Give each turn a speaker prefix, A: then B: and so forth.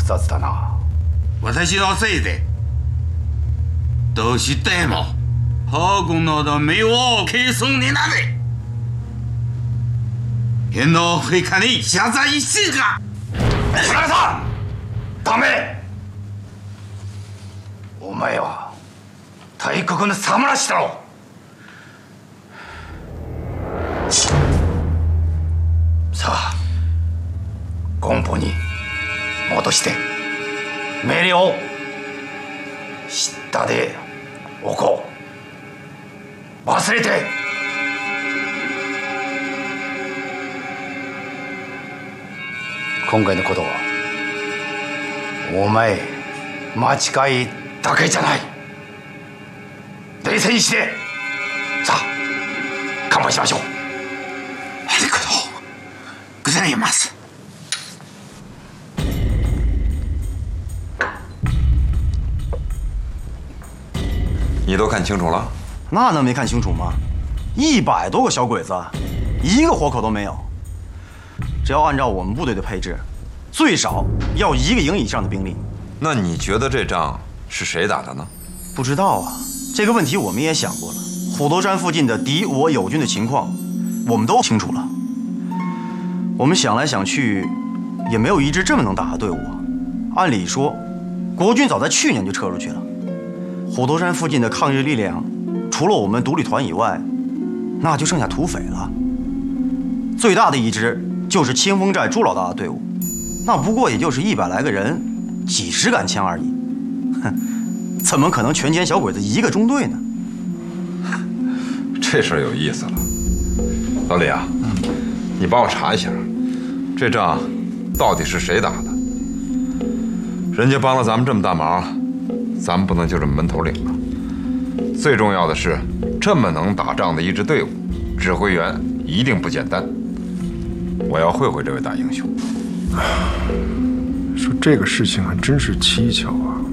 A: 殺だな。
B: 私のせいでどうしても法軍の的没有开送你那里，天皇会看你謝罪してか。
A: 田中さん、ダメ。お前は大国の侍だろ。さあ、ゴンポに戻して命令を知ったでおこう。忘れて。今回のことはお前間違いだけじゃない。冷静にしてさあ乾杯しましょう。
B: ありがとうございます。
C: 你都看清楚了？
D: 那能没看清楚吗？100多个小鬼子，一个活口都没有。只要按照我们部队的配置，最少要1个营以上的兵力。
C: 那你觉得这仗是谁打的呢？
D: 不知道啊，这个问题我们也想过了。虎头山附近的敌我友军的情况，我们都清楚了。我们想来想去，也没有一支这么能打的队伍啊。按理说，国军早在去年就撤出去了。虎头山附近的抗日力量，除了我们独立团以外，那就剩下土匪了。最大的一支就是清风寨朱老大的队伍，那不过也就是100来个人，几十杆枪而已。哼，怎么可能全歼小鬼子一个中队呢？
C: 这事儿有意思了。老李啊，你帮我查一下，这仗到底是谁打的？人家帮了咱们这么大忙，咱们不能就这么闷头领了。最重要的是，这么能打仗的一支队伍，指挥员一定不简单。我要会会这位大英雄。
E: 说这个事情还真是蹊跷啊。